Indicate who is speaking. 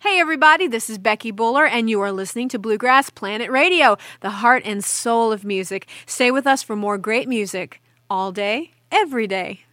Speaker 1: Hey everybody, this is Becky Buller, and you are listening to Bluegrass Planet Radio, the heart and soul of music. Stay with us for more great music all day, every day.